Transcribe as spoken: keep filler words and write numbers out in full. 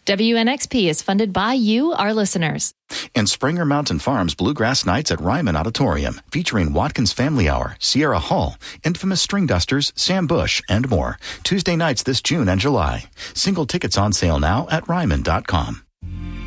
W N X P is funded by you, our listeners. And Springer Mountain Farms Bluegrass Nights at Ryman Auditorium, featuring Watkins Family Hour, Sierra Hull, Infamous String Dusters, Sam Bush, and more. Tuesday nights this June and July. Single tickets on sale now at ryman dot com.